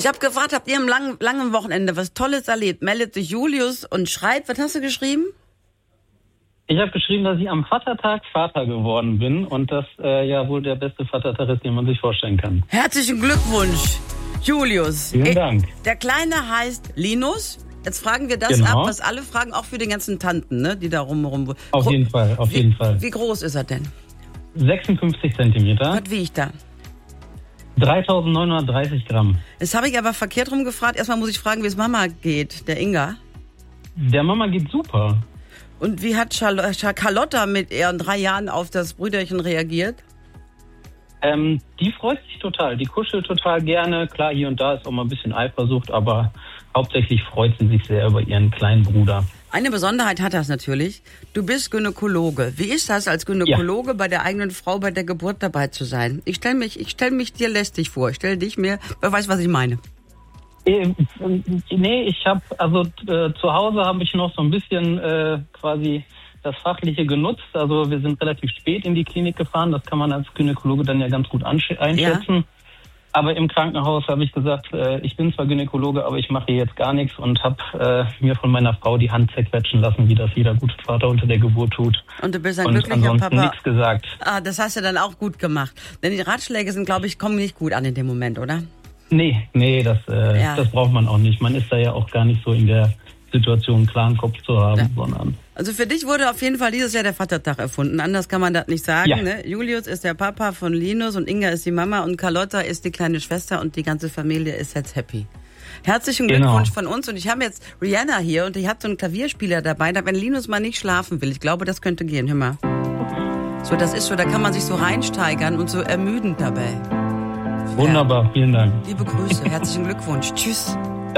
Ich habe gefragt, habt ihr am langen Wochenende was Tolles erlebt? Meldet sich Julius und schreibt. Was hast du geschrieben? Ich habe geschrieben, dass ich am Vatertag Vater geworden bin und das ja wohl der beste Vatertag ist, den man sich vorstellen kann. Herzlichen Glückwunsch, Julius. Vielen Dank. Der Kleine heißt Linus. Jetzt fragen wir das Genau. ab, was alle fragen, auch für die ganzen Tanten, ne, die da rum. Auf jeden Fall. Wie groß ist er denn? 56 Zentimeter, Was wiegt er? 3.930 Gramm. Jetzt habe ich aber verkehrt rum gefragt. Erstmal muss ich fragen, wie es Mama geht, der Inga. Der Mama geht super. Und wie hat Carlotta mit ihren 3 Jahren auf das Brüderchen reagiert? Die freut sich total, die kuschelt total gerne. Klar, hier und da ist auch mal ein bisschen Eifersucht, aber hauptsächlich freut sie sich sehr über ihren kleinen Bruder. Eine Besonderheit hat das natürlich. Du bist Gynäkologe. Wie ist das, als Gynäkologe bei der eigenen Frau bei der Geburt dabei zu sein? Ich stell mich dir lästig vor. Ich stelle dich mir, wer weiß, was ich meine. Nee, ich habe, zu Hause habe ich noch so ein bisschen quasi das Fachliche genutzt. Also wir sind relativ spät in die Klinik gefahren. Das kann man als Gynäkologe dann ja ganz gut einschätzen. Ja. Aber im Krankenhaus habe ich gesagt, ich bin zwar Gynäkologe, aber ich mache hier jetzt gar nichts und habe mir von meiner Frau die Hand zerquetschen lassen, wie das jeder gute Vater unter der Geburt tut. Und du bist ein glücklicher Papa. Nichts gesagt. Ah, das hast du dann auch gut gemacht. Denn die Ratschläge sind, glaube ich, kommen nicht gut an in dem Moment, oder? Nee, das braucht man auch nicht. Man ist da ja auch gar nicht so in der Situation, einen klaren Kopf zu haben, sondern... Also für dich wurde auf jeden Fall dieses Jahr der Vatertag erfunden. Anders kann man das nicht sagen. Ja. Ne? Julius ist der Papa von Linus und Inga ist die Mama und Carlotta ist die kleine Schwester und die ganze Familie ist jetzt happy. Herzlichen Glückwunsch von uns. Und ich habe jetzt Rihanna hier und die hat so einen Klavierspieler dabei. Wenn Linus mal nicht schlafen will, ich glaube, das könnte gehen. Hör mal. So, das ist so, da kann man sich so reinsteigern und so ermüdend dabei. Wunderbar, vielen Dank. Liebe Grüße, herzlichen Glückwunsch. Tschüss.